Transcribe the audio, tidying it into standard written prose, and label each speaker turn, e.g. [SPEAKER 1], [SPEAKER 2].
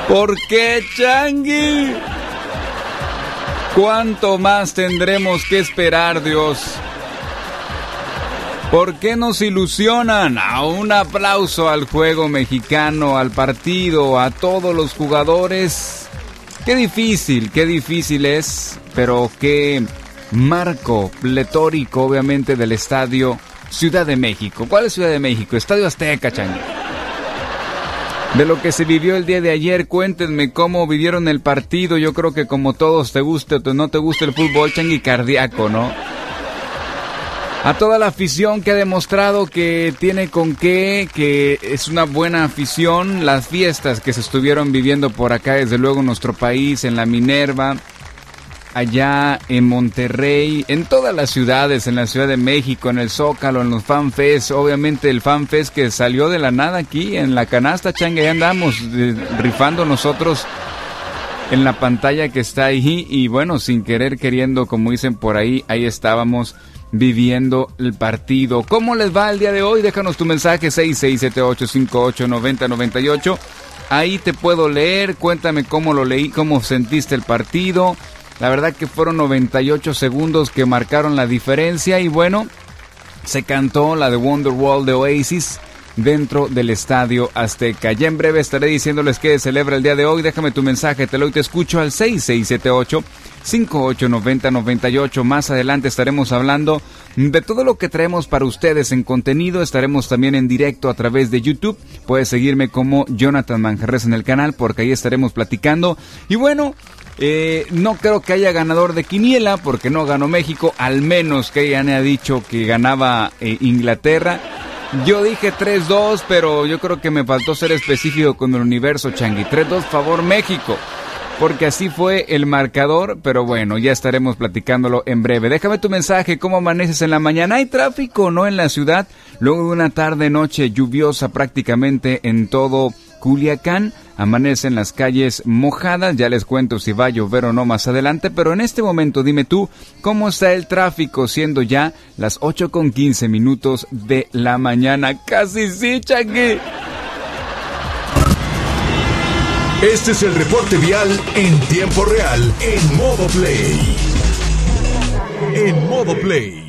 [SPEAKER 1] ¿Por qué, Changi? ¿Cuánto más tendremos que esperar, Dios? ¿Por qué nos ilusionan? Un aplauso al juego mexicano, al partido, a todos los jugadores. Qué difícil es, pero qué marco pletórico, obviamente, del estadio Ciudad de México. ¿Cuál es Ciudad de México? Estadio Azteca, Changi. De lo que se vivió el día de ayer, cuéntenme cómo vivieron el partido. Yo creo que como todos, te guste o no te guste el fútbol, Changi, cardíaco, ¿no? A toda la afición que ha demostrado que tiene con qué, que es una buena afición, las fiestas que se estuvieron viviendo por acá, desde luego en nuestro país, en la Minerva, allá en Monterrey, en todas las ciudades, en la Ciudad de México, en el Zócalo, en los FanFest, obviamente el FanFest que salió de la nada aquí en la canasta, Changi, ahí andamos rifando nosotros en la pantalla que está ahí y bueno, sin querer queriendo, como dicen por ahí, ahí estábamos viviendo el partido. ¿Cómo les va el día de hoy? Déjanos tu mensaje 6678589098. Ahí te puedo leer, cuéntame cómo lo leí, cómo sentiste el partido. La verdad que fueron 98 segundos que marcaron la diferencia y bueno, se cantó la de Wonderwall de Oasis dentro del Estadio Azteca. Ya en breve estaré diciéndoles qué celebra el día de hoy. Déjame tu mensaje, te escucho al 6678589098. Más adelante estaremos hablando de todo lo que traemos para ustedes en contenido. Estaremos también en directo a través de YouTube. Puedes seguirme como Jonathan Manjarres en el canal porque ahí estaremos platicando. Y bueno, no creo que haya ganador de quiniela porque no ganó México, al menos que ya me ha dicho que ganaba Inglaterra. Yo dije 3-2, pero yo creo que me faltó ser específico con el universo, Changi. 3-2 favor México, porque así fue el marcador, pero bueno, ya estaremos platicándolo en breve. Déjame tu mensaje, ¿cómo amaneces en la mañana? ¿Hay tráfico, no, en la ciudad? Luego de una tarde-noche lluviosa prácticamente en todo Culiacán, amanecen las calles mojadas, ya les cuento si va a llover o no más adelante, pero en este momento dime tú, ¿cómo está el tráfico siendo ya las 8:15 de la mañana? Casi sí, Changi.
[SPEAKER 2] Este es el reporte vial en tiempo real, en Modo Play. En Modo Play.